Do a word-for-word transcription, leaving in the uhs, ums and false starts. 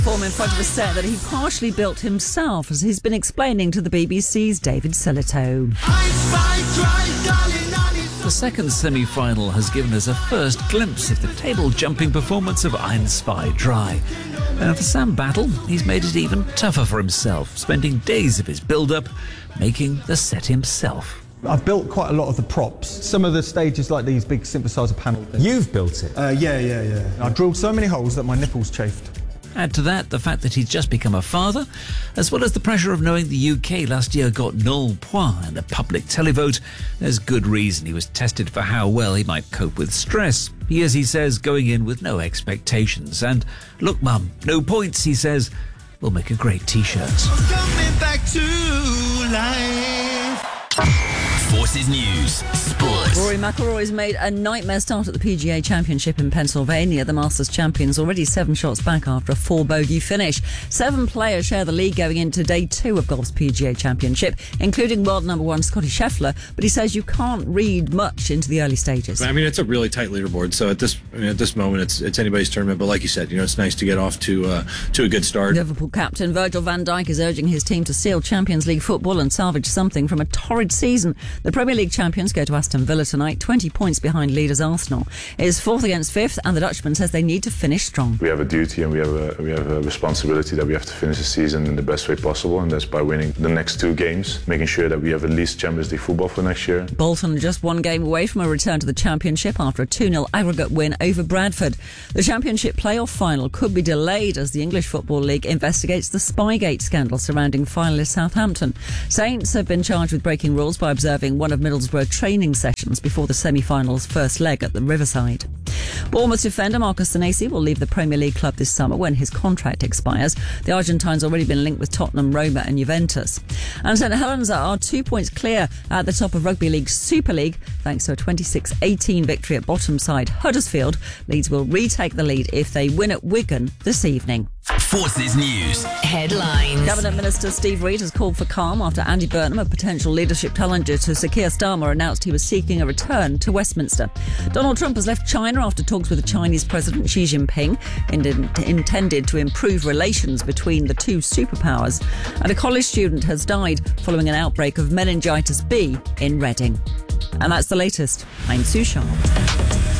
Form in front of a set that he partially built himself, as he's been explaining to the B B C's David Selito. The second semi-final has given us a first glimpse of the table-jumping performance of Ein Zwei Drei. And for Sam Battle, he's made it even tougher for himself, spending days of his build-up making the set himself. I've built quite a lot of the props. Some of the stages, like these big synthesizer panel things. You've built it? Uh, yeah, yeah, yeah. I drilled so many holes that my nipples chafed. Add to that the fact that he's just become a father, as well as the pressure of knowing the U K last year got null point in the public televote. There's good reason he was tested for how well he might cope with stress. He is, he says, going in with no expectations. And look, Mum, no points, he says, will make a great T-shirt. Coming back to life. Forces News Sports. Rory McIlroy's made a nightmare start at the P G A Championship in Pennsylvania. The Masters champions already seven shots back after a four-bogey finish. Seven players share the lead going into day two of golf's P G A Championship, including world number one Scotty Scheffler. But he says you can't read much into the early stages. I mean, it's a really tight leaderboard. So at this I mean, at this moment, it's it's anybody's tournament. But like you said, you know, it's nice to get off to uh, to a good start. Liverpool captain Virgil van Dijk is urging his team to seal Champions League football and salvage something from a torrid season. The Premier League champions go to Aston Villa tonight, twenty points behind leaders Arsenal. It is fourth against fifth, and the Dutchman says they need to finish strong. We have a duty and we have a, we have a responsibility that we have to finish the season in the best way possible, and that's by winning the next two games, making sure that we have at least Champions League football for next year. Bolton are just one game away from a return to the Championship after a two nil aggregate win over Bradford. The Championship playoff final could be delayed as the English Football League investigates the Spygate scandal surrounding finalist Southampton. Saints have been charged with breaking rules by observing one of Middlesbrough training sessions before the semi-finals first leg at the Riverside. Bournemouth defender Marcus Senesi will leave the Premier League club this summer when his contract expires. The Argentine's already been linked with Tottenham, Roma and Juventus. And St Helens are two points clear at the top of Rugby League's Super League thanks to a twenty-six eighteen victory at bottom side Huddersfield. Leeds will retake the lead if they win at Wigan this evening. Forces News Headlines. Cabinet Minister Steve Reid has called for calm after Andy Burnham, a potential leadership challenger to Sir Keir Starmer, announced he was seeking a return to Westminster. Donald Trump has left China after talks with the Chinese President Xi Jinping intended to improve relations between the two superpowers. And a college student has died following an outbreak of meningitis B in Reading. And that's the latest. I'm Sue Sharp.